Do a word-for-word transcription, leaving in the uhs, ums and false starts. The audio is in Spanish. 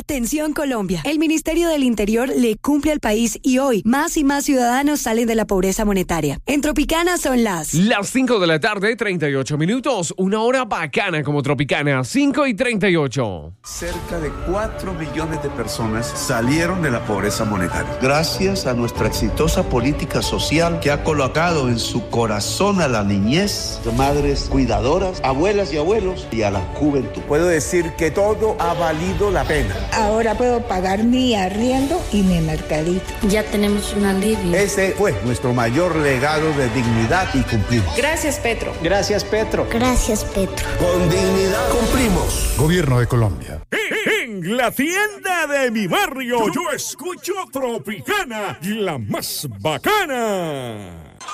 Atención Colombia, el Ministerio del Interior le cumple al país y hoy más y más ciudadanos salen de la pobreza monetaria. En Tropicana son las... Las cinco de la tarde, treinta y ocho minutos, una hora bacana como Tropicana, cinco y treinta y ocho. Cerca de cuatro millones de personas salieron de la pobreza monetaria. Gracias a nuestra exitosa política social que ha colocado en su corazón a la niñez, de madres cuidadoras, abuelas y abuelos y a la juventud. Puedo decir que todo ha valido la pena. Ahora puedo pagar mi arriendo y mi mercadito. Ya tenemos un alivio. Ese fue nuestro mayor legado de dignidad y cumplimos. Gracias, Petro. Gracias, Petro. Gracias, Petro. Con dignidad cumplimos. Gobierno de Colombia. En la tienda de mi barrio yo escucho Tropicana, la más bacana.